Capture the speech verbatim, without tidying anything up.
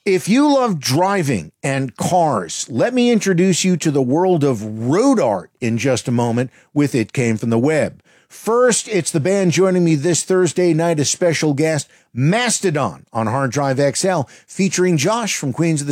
If you love driving and cars, let me introduce you to the world of road art in just a moment with It Came From the Web. First, it's the band joining me this Thursday night, a special guest, Mastodon, on Hard Drive X L, featuring Josh from Queens of the